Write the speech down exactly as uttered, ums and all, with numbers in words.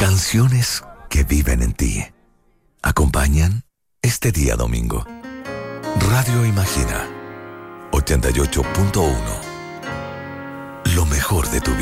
Canciones que viven en ti. Acompañan este día domingo. Radio Imagina ochenta y ocho punto uno. Lo mejor de tu vida.